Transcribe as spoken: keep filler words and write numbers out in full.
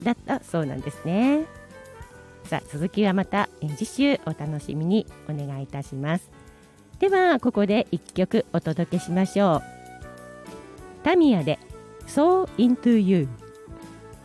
だったそうなんですね。さあ続きはまた次週お楽しみにお願いいたします。ではここでいっきょくお届けしましょう。タミヤで So Into You。